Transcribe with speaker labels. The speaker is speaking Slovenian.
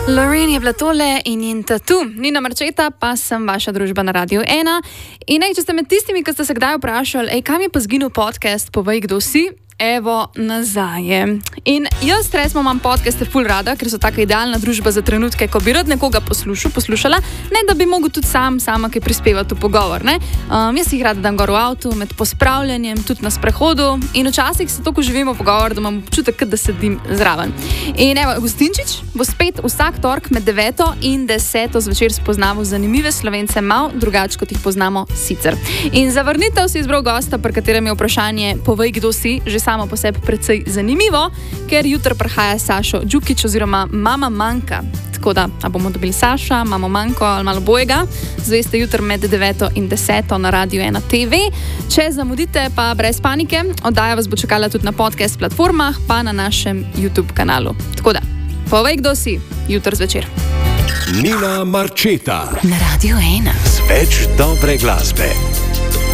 Speaker 1: Lorraine je bila tole in Tatu. Nina Marčeta, pa sem vaša družba na Radiu 1. In če ste med tistimi, ki ste se kdaj vprašali, kam je pa zginil podcast, povej, kdo si? Evo, nazaj je. In jaz resmo imam podcaste ful rada, ker so taka idealna družba za trenutke, ko bi rad nekoga poslušala, ne da bi mogel tudi sama kaj prispevati v pogovor, ne. Jaz jih rada dam gor v avtu, med pospravljanjem, tudi na sprehodu in včasih se toliko živimo v pogovor, da imam občutek, da sedim zraven. In evo, Gustinčič bo spet vsak tork med 9 in 10 zvečer spoznaval zanimive Slovence, malo drugače, kot jih poznamo sicer. In za vrnitev si izbral gosta, pri katerem je vprašanje povej, kdo si, že samo po sebi precej zanimivo, ker jutri prihaja Sašo Džukić oziroma Mama Manka. Tako da, a bomo dobili Saša, Mamo Manko ali malo bojega, zveste jutri med 9 in 10 na Radiu 1 TV. Če zamudite, pa brez panike, oddaja vas bo čakala tudi na podcast platformah, pa na našem YouTube kanalu. Tako da, povej, kdo si, jutri zvečer.
Speaker 2: Nina Marčeta
Speaker 3: na Radiu 1.
Speaker 2: Z več dobre glasbe.